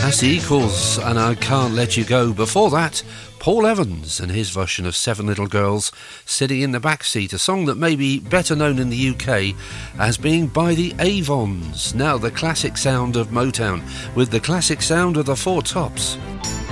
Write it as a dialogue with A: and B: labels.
A: That's the Equals and I Can't Let You Go. Before that, Paul Evans and his version of Seven Little Girls Sitting in the Backseat, a song that may be better known in the UK as being by the Avons. Now the classic sound of Motown with the classic sound of the Four Tops.